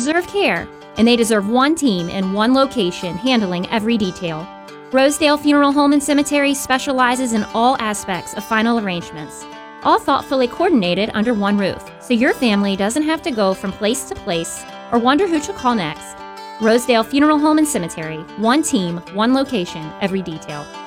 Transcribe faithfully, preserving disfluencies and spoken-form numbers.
deserve care, and they deserve one team in one location handling every detail. Rosedale Funeral Home and Cemetery specializes in all aspects of final arrangements, all thoughtfully coordinated under one roof, so your family doesn't have to go from place to place or wonder who to call next. Rosedale Funeral Home and Cemetery, one team, one location, every detail.